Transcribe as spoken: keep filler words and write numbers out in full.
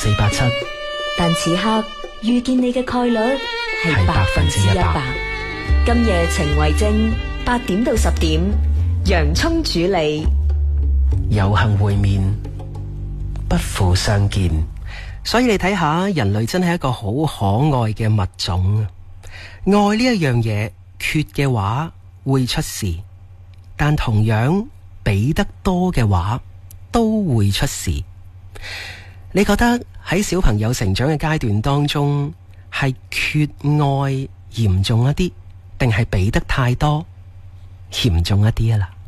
四八七， 但此刻遇見你嘅概率係百分之一百。今夜情為證，八點到十點，洋蔥主理。 有幸會面，不負相見。所以你睇下，人類真係一個好可愛嘅物種啊！愛呢一樣嘢，缺嘅話會出事，但同樣俾得多嘅話都會出事。你覺得喺小朋友成長嘅階段當中，係缺愛嚴重一啲，定係俾得太多嚴重一啲啊啦？